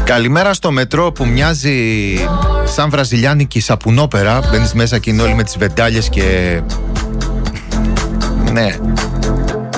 Καλημέρα στο μετρό που μοιάζει σαν βραζιλιάνικη σαπουνόπερα. Μπαίνεις μέσα και είναι όλοι με τις βεντάλιες και... Ναι.